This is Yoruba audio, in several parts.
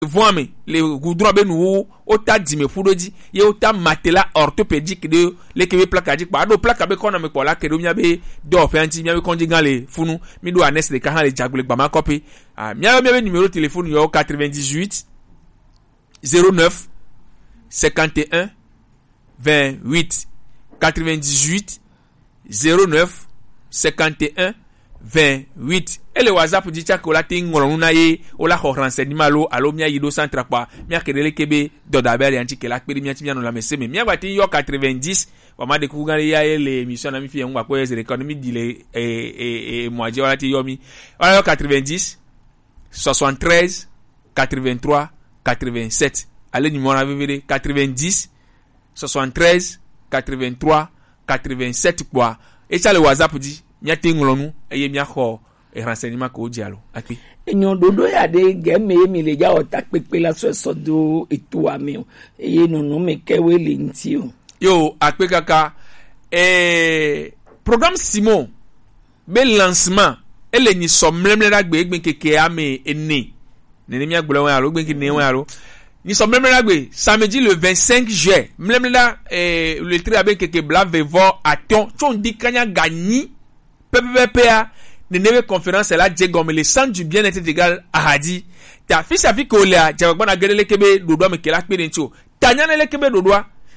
voame le goudron be nu ota dime fudoji ye ota matela orthopédique de le kebe plaque pa do plaque be kona me ko la kedo mia be do fenti mia be konji le funu mi do anes de ka le jagule gba ma copy mia be numéro téléphone yo 98 09 51 28 98 09 51 28 et le WhatsApp dit que la ting ngolona ye o la renseignement alo mia yido centre kwa mia kedele kebe do dabere anti ke la kperi mia timia no la mese me mia bati yo 90 wa ma de ku ngale ya le émission na mi fi ngwa ko les économie di le moi je wala ti yomi wala yo 90 73 83 87 allez numéro à vivre 90 73 83 87 quoi et ça le WhatsApp dit mia tingolonu eye mia kho e renseignement ko dialo akpi enyo dodo ya de geme mi le ja ota pepe la so do eto ami eye no me kewe le nti o yo akpe kaka programme Simon be lancement ele ni somlemle la gbe keke ame ene nene mia gbo wa ro gbe ki ne wa ro ni somlemle la gbe samedi le 25 juillet mlemle la le tri abe keke blave vo aton ton di kanya gagni PPPA de neve conférence la djegom le centre du bien-être intégral ahadi ta fils afi ko le a jabagba na gele kebe dodo me kela kpe ncho tanyana le kebe dodo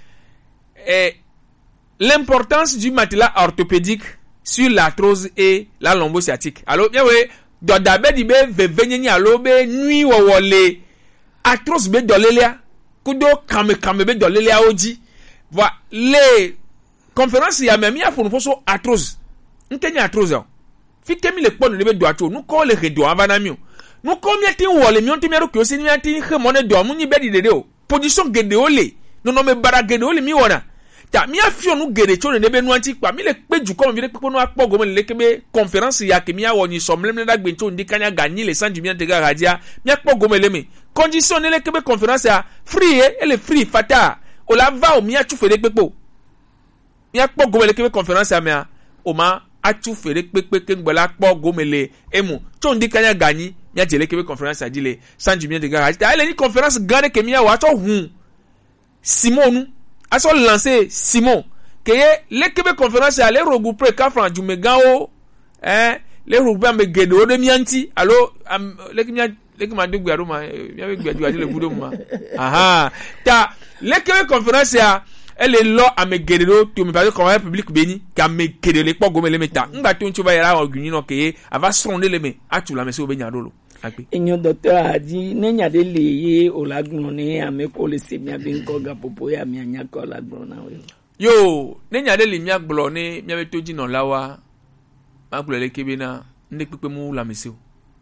l'importance du matelas orthopédique sur l'arthrose et la lombo-sciatique allo bien we do dabe di be vevenye allo be nui wowole arthrose be dolelia kudo kame be dolelia oji va les conférences ya même ya fonu foso arthrose nkenya arthrose fi kemi le kponu le be do ato nu ko le redo avanamio nu ko mi ati wole mi onti mi ro kiosi mi ati he mone do mu ni be di dede o position gede ole no me bara gede ole mi wona ta mi afio nu gede cho ne be nu anti pa mi le peju ko mi le pepo nu apogo me le kebe conférence ya ke mi awoni somlem da gbe cho ndi kanya gagni le sanju mi antega radia mi apogo me le me condition ne le kebe conférence ya free ele free fata o la va o mi atu fere pepo mi apogo me le kebe conférence ya me o ma atu fere pepe ngbola apogo me le emu cho ndi kanya gagni mi atele kebe conférence ya dile sanju mi antega radia ele ni conférence gane ke mi awa to hu Simon a so lancé Simon que les Québec conférence aller regrouper Kafran Jumegao les regrouper me gedo de mianti allo les qui m'a dit gwaruma ya gbedu adile budo ma aha ta les Québec conférence elle est là à me gedo to me parler comme un public béni ka me gedo les po gomele meta ngba to nchuba ya oguni no ke ava sonde le me atula me se obenya dolo enyo docteur adi nenya de leye olagnone ameko le semia binko ga popo ya mianya ko olagnona we yo nenya de limia glone mia betoji no lawa magulele kebena nde pepe mu la mesio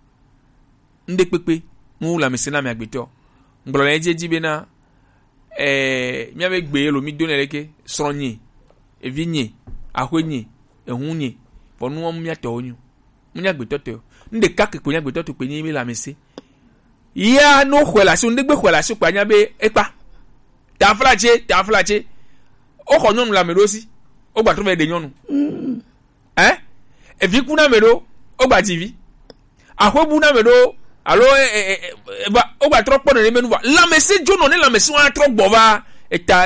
nde pepe mu la mesina mi agbeto nglone jeji bena mia be gbe lo mi doneleke sonye evinye ahwenye ehunye fonu om mia tonyu munya gbeto te nde kake ko nya gbeto to pe ni mi la mesi ya no relation nde gbe relation pa nya be epa ta flache o ko nyonu la merosi o gba to be de nyonu e vi kuna mero o gba tv ahobu na mero allo o gba tro po ne menu va la mesi jono ne la mesi wa tro gbova eta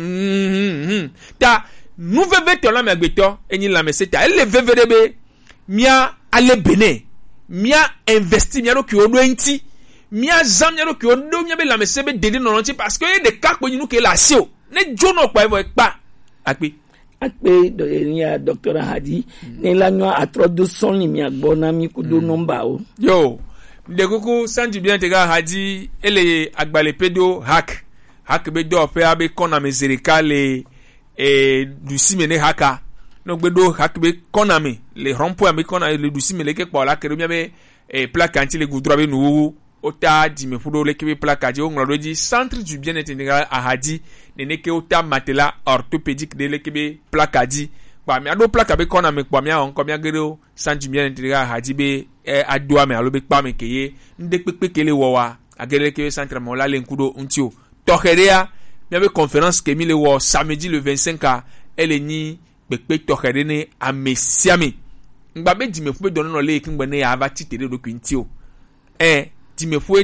ta nouvelle vecteur la me gbeto eni la mesi ta ele vevebe mia ale bene mia investi mia no ki odo enti mia zam mia no ki odo mia be la mesi be dede no nti parce que de ka ko nyinu ke la sio ne jono pa e pa akpe do enia docteur Hadi ne la no atrodo son ni mi agbona mi ku do number o yo de kuku sanju bien te ga Hadi ele agbale pedo hack be do pe abe kona mezerika le du simene haka no gbedo hakbe konami le rompo ami kona le dusi mele ke kwa la kerumia be plaque anti le goudron be nou ota di me fudo le ke plaque di nglo di centre du bien-être intégral ahadi ne ke ota matelas orthopédique de le ke be plaque di kwa mi ado plaque be konami kwa mi an ko mi agero centre du bien-être intégral ahadi be ado ami alo be pa me keye nde pepe kele wo wa agere ke centre mo la le nkudo untio tokerea mi be conférence ke mi le wo samedi le 25 elle ni bekpe tokerene amesiami ngba be dimefu be dono le kin gbene ya ava titere do kwintio dimefu ni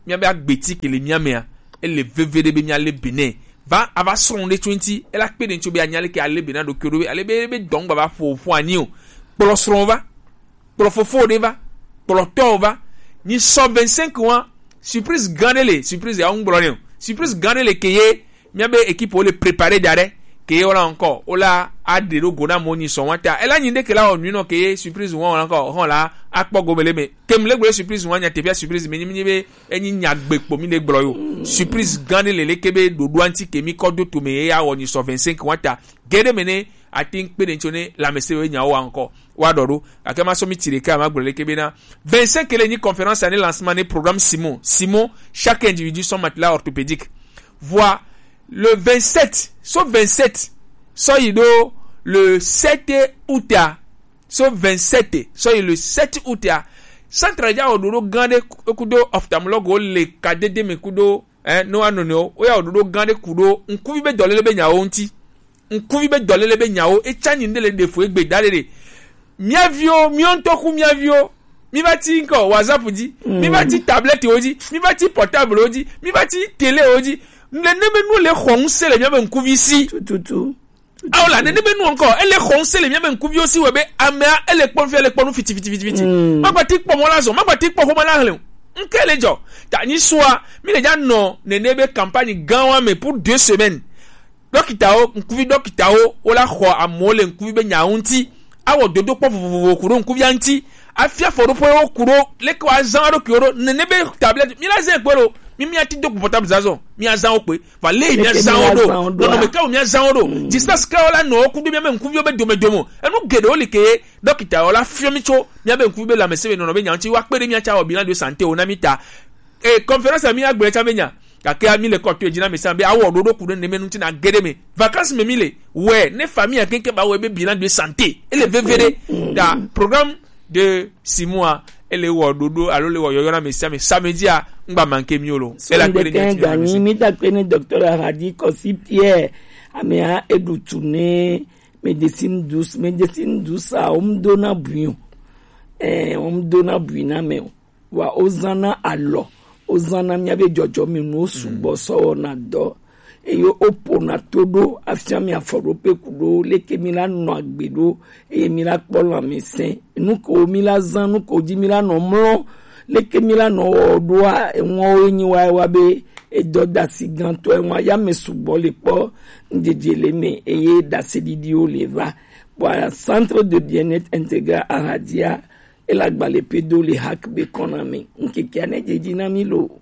miabe agbeti ke le miamea ele vevede be miale Benin va ava sonde 20 ela pede ncho be anyale ke ale Benin do kero be ale be dong ba fo ani o polo sron va polo fofo de va polo to va ni 125 ans surprise ganele surprise ya ungbronio surprise ganele ke ye miabe équipe o le préparer d'arrêt ke ola encore ola adero gona moni so wata ela nyinde ke la onu no ke surprise won encore hon la akpo gobele me kem le gbe surprise won nya tebia surprise me nyi be enyi nyagbepo mi le gbro yo surprise ganele le kebe dodo anti ke mi kodo to me ya woni so 25 wata gede mene I think pe nchone la mesewe nya o encore wa dodo akema so mi tireka ma gbro le kebe na 25 ke le ni conférence année lancement ni programme Simon chaque individu son matelas orthopédique voit le 27, sauf 27, soyez le 7 août, sauf 27, soyez le 7 août, sans traduire au dodo gande kudo ophtalmologue le kadede me kudo no oya ododo gande kudo nkuvi be dolele be nyao nti nkuvi be dolele be nyao e chanyi ndele defo egbe dalele miavio miontoku miavio mi bati nko WhatsApp di mi bati tablette oji mi bati portable oji mi bati télé oji nebe nous les khonse le miabe nkuvi si tout la nebe nous encore elle les khonse le miabe nkuvi aussi webe amea elle le ponu fiti mabati po mo lazo mabati po ko mala hlen nkele jo ta ni soa mi le ja no nebe campagne ganwa me pour 2 semaines dokitao nkuvi dokitao ola kho amole nkuvi be nyaunti awo dodo po kuro nkuvi anti afia foro po kuro le ko azan do kuro nebe tablette mi la zen poro mi ati do portable zazo mi azan okwe va le mi azan do no me ka mi azan do distance ka ola no ku bi mi nkuvi obe domo enu gede o like dokita ola fiomi cho mi abe nkuvi be la mesebe no be nyanti wa pere mi acha obi na de santé o na mita conférence mi agbe cha menya kake ami le koto ejina me sambe awo dodo ku ne menu na gede me vacances me mile we ne famille akenke ba we be bilan de santé ele vevere da programme de 6 mois ele wo dodo alo le wo yoyona me samedi a ngba manke miolo ela kwere gani mita kwene docteur Aradi Kosi Pierre amea edutune médecine douce a dona buyo dona buina me wa ozana alo ozana miabe jojo mi no subo so na do eyo opona todo afia mi aforope kudo leke mila no agbedo e mila polo amisen nuko mila zan nuko ji mila no mro leke mila no doa enwo enyi wa be edo dasi ganto enwa ya mesubo le po ndejele me eye dasi didio leva pour centre de bien-être intégral Aradia et la gbale pedo le hakbe konami nkeke ane jejina milo